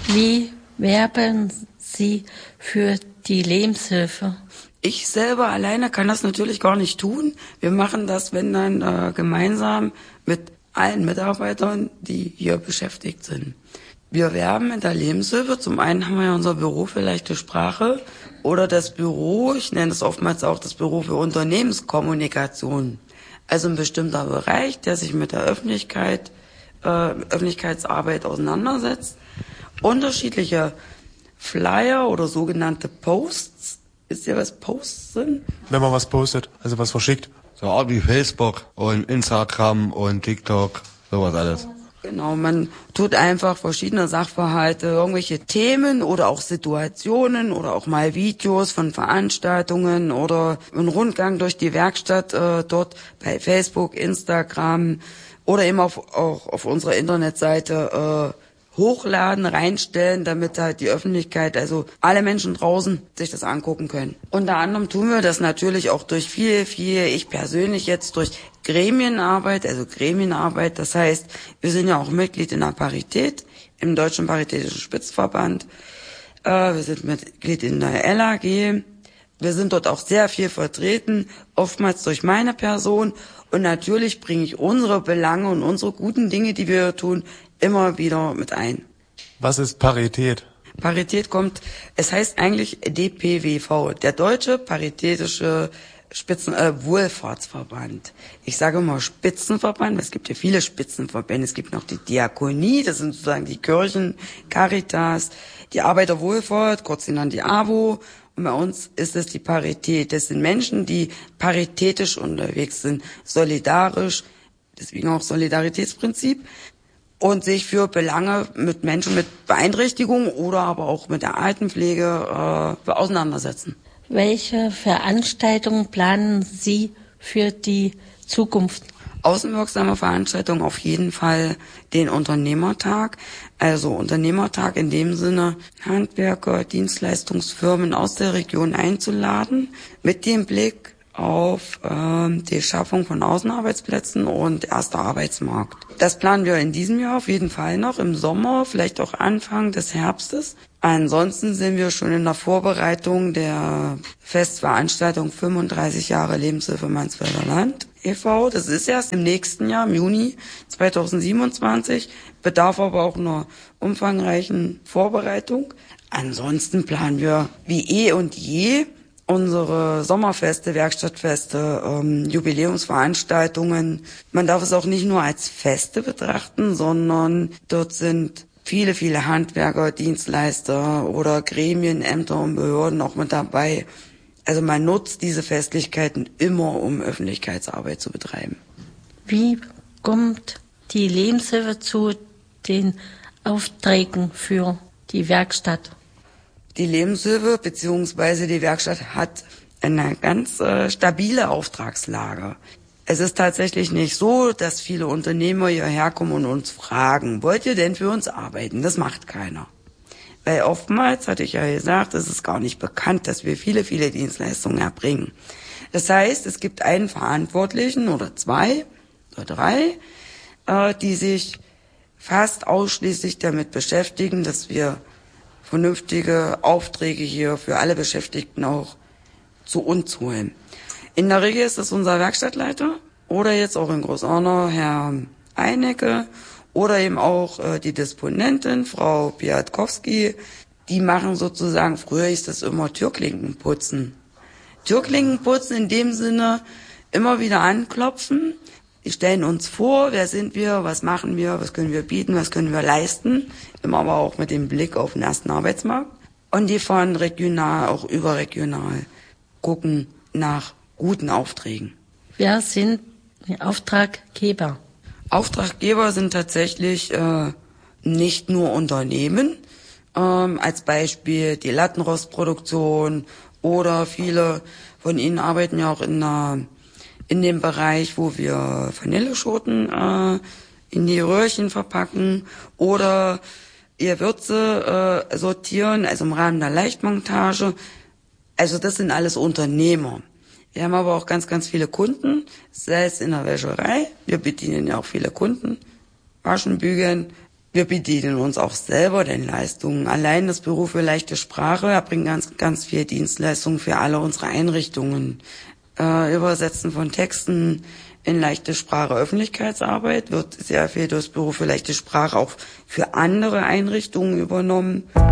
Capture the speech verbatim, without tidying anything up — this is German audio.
Wie werben Sie für die Lebenshilfe? Ich selber alleine kann das natürlich gar nicht tun. Wir machen das, wenn dann, äh, gemeinsam mit allen Mitarbeitern, die hier beschäftigt sind. Wir werben in der Lebenshilfe. Zum einen haben wir ja unser Büro für leichte Sprache oder das Büro, ich nenne es oftmals auch das Büro für Unternehmenskommunikation. Also ein bestimmter Bereich, der sich mit der Öffentlichkeit, äh, Öffentlichkeitsarbeit auseinandersetzt. Unterschiedliche Flyer oder sogenannte Posts. Wisst ihr, was Posts sind? Wenn man was postet, also was verschickt. So Art wie Facebook und Instagram und TikTok, sowas alles. Genau, man tut einfach verschiedene Sachverhalte, irgendwelche Themen oder auch Situationen oder auch mal Videos von Veranstaltungen oder einen Rundgang durch die Werkstatt äh, dort bei Facebook, Instagram oder eben auf, auch auf unserer Internetseite äh, hochladen, reinstellen, damit halt die Öffentlichkeit, also alle Menschen draußen, sich das angucken können. Unter anderem tun wir das natürlich auch durch viel, viel, ich persönlich jetzt durch Gremienarbeit, also Gremienarbeit, das heißt, wir sind ja auch Mitglied in der Parität, im Deutschen Paritätischen Spitzenverband, äh, wir sind Mitglied in der L A G, wir sind dort auch sehr viel vertreten, oftmals durch meine Person und natürlich bringe ich unsere Belange und unsere guten Dinge, die wir tun, immer wieder mit ein. Was ist Parität? Parität kommt, es heißt eigentlich D P W V, der Deutsche Paritätische Spitzen, äh, Wohlfahrtsverband. Ich sage immer Spitzenverband, weil es gibt ja viele Spitzenverbände. Es gibt noch die Diakonie, das sind sozusagen die Kirchen, Caritas, die Arbeiterwohlfahrt, kurz genannt die A W O. Und bei uns ist es die Parität. Das sind Menschen, die paritätisch unterwegs sind, solidarisch, deswegen auch Solidaritätsprinzip, und sich für Belange mit Menschen mit Beeinträchtigung oder aber auch mit der Altenpflege äh, auseinandersetzen. Welche Veranstaltungen planen Sie für die Zukunft? Außenwirksame Veranstaltungen auf jeden Fall den Unternehmertag. Also Unternehmertag in dem Sinne, Handwerker, Dienstleistungsfirmen aus der Region einzuladen, mit dem Blick auf ähm, die Schaffung von Außenarbeitsplätzen und erster Arbeitsmarkt. Das planen wir in diesem Jahr auf jeden Fall noch, im Sommer, vielleicht auch Anfang des Herbstes. Ansonsten sind wir schon in der Vorbereitung der Festveranstaltung fünfunddreißig Jahre Lebenshilfe Mansfelder Land e V Das ist erst im nächsten Jahr, im Juni zweitausendsiebenundzwanzig, bedarf aber auch einer umfangreichen Vorbereitung. Ansonsten planen wir wie eh und je unsere Sommerfeste, Werkstattfeste, ähm, Jubiläumsveranstaltungen. Man darf es auch nicht nur als Feste betrachten, sondern dort sind viele, viele Handwerker, Dienstleister oder Gremien, Ämter und Behörden auch mit dabei. Also man nutzt diese Festlichkeiten immer, um Öffentlichkeitsarbeit zu betreiben. Wie kommt die Lebenshilfe zu den Aufträgen für die Werkstatt? Die Lebenshilfe bzw. die Werkstatt hat eine ganz äh, stabile Auftragslage. Es ist tatsächlich nicht so, dass viele Unternehmer hierher kommen und uns fragen, wollt ihr denn für uns arbeiten? Das macht keiner. Weil oftmals, hatte ich ja gesagt, es ist gar nicht bekannt, dass wir viele, viele Dienstleistungen erbringen. Das heißt, es gibt einen Verantwortlichen oder zwei oder drei, äh, die sich fast ausschließlich damit beschäftigen, dass wir vernünftige Aufträge hier für alle Beschäftigten auch zu uns holen. In der Regel ist es unser Werkstattleiter oder jetzt auch in Großarnau Herr Einecke oder eben auch äh, die Disponentin, Frau Piatkowski. Die machen sozusagen, früher hieß das immer Türklinkenputzen. Türklinkenputzen in dem Sinne, immer wieder anklopfen. Die stellen uns vor, wer sind wir, was machen wir, was können wir bieten, was können wir leisten. Immer aber auch mit dem Blick auf den ersten Arbeitsmarkt. Und die fahren regional, auch überregional, gucken nach guten Aufträgen. Wer sind die Auftraggeber? Auftraggeber sind tatsächlich äh, nicht nur Unternehmen, ähm, als Beispiel die Lattenrostproduktion oder viele von ihnen arbeiten ja auch in einer in dem Bereich, wo wir Vanilleschoten äh, in die Röhrchen verpacken oder ihr Würze äh, sortieren, also im Rahmen der Leichtmontage. Also das sind alles Unternehmer. Wir haben aber auch ganz, ganz viele Kunden, sei es in der Wäscherei, wir bedienen ja auch viele Kunden, waschen, bügeln, Wir bedienen uns auch selber den Leistungen. Allein das Büro für leichte Sprache erbringt ganz, ganz viel Dienstleistungen für alle unsere Einrichtungen. Äh, Übersetzen von Texten in leichte Sprache, Öffentlichkeitsarbeit wird sehr viel durch das Büro für leichte Sprache auch für andere Einrichtungen übernommen.